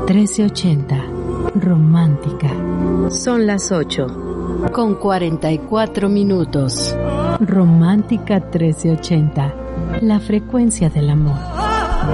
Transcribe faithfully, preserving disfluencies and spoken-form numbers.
trece ochenta, romántica. Son las ocho, con cuarenta y cuatro minutos. Romántica trece ochenta, la frecuencia del amor.